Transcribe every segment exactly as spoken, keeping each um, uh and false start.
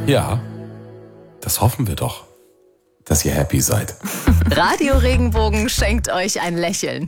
Ja, das hoffen wir doch, dass ihr happy seid. Radio Regenbogen schenkt euch ein Lächeln.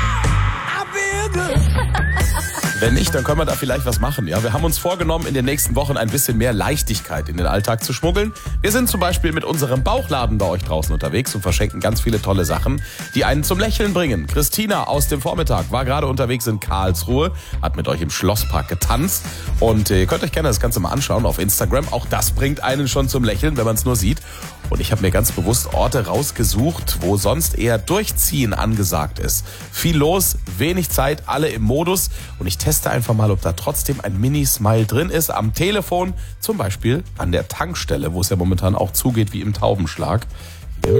Wenn nicht, dann können wir da vielleicht was machen. Ja, wir haben uns vorgenommen, in den nächsten Wochen ein bisschen mehr Leichtigkeit in den Alltag zu schmuggeln. Wir sind zum Beispiel mit unserem Bauchladen bei euch draußen unterwegs und verschenken ganz viele tolle Sachen, die einen zum Lächeln bringen. Christina aus dem Vormittag war gerade unterwegs in Karlsruhe, hat mit euch im Schlosspark getanzt und ihr könnt euch gerne das Ganze mal anschauen auf Instagram. Auch das bringt einen schon zum Lächeln, wenn man es nur sieht. Und ich habe mir ganz bewusst Orte rausgesucht, wo sonst eher Durchziehen angesagt ist. Viel los, wenig Zeit, alle im Modus. Und ich teste einfach mal, ob da trotzdem ein Mini-Smile drin ist. Am Telefon, zum Beispiel an der Tankstelle, wo es ja momentan auch zugeht wie im Taubenschlag. Hier.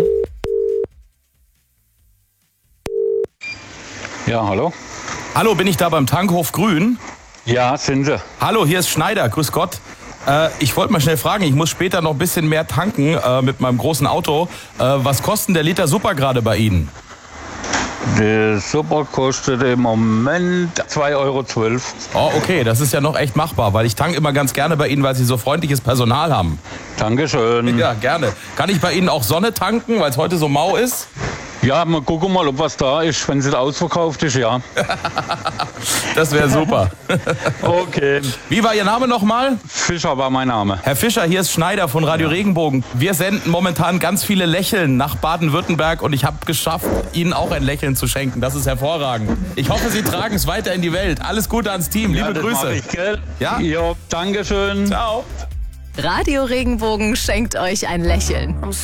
Ja, hallo? Hallo, bin ich da beim Tankhof Grün? Ja, sind Sie. Hallo, hier ist Schneider, grüß Gott. Äh, ich wollte mal schnell fragen, ich muss später noch ein bisschen mehr tanken äh, mit meinem großen Auto. Äh, was kostet der Liter Super gerade bei Ihnen? Der Super kostet im Moment zwei Euro zwölf. Oh, okay, das ist ja noch echt machbar, weil ich tanke immer ganz gerne bei Ihnen, weil Sie so freundliches Personal haben. Dankeschön. Ja, gerne. Kann ich bei Ihnen auch Sonne tanken, weil es heute so mau ist? Ja, mal gucken mal, ob was da ist. Wenn sie ausverkauft ist, ja. Das wäre super. Okay. Wie war Ihr Name nochmal? Fischer war mein Name. Herr Fischer, hier ist Schneider von Radio Regenbogen. Wir senden momentan ganz viele Lächeln nach Baden-Württemberg und ich habe geschafft, Ihnen auch ein Lächeln zu schenken. Das ist hervorragend. Ich hoffe, Sie tragen es weiter in die Welt. Alles Gute ans Team. Liebe ja, das Grüße. mach ich, gell? Ja? Jo, Dankeschön. Ciao. Radio Regenbogen schenkt euch ein Lächeln.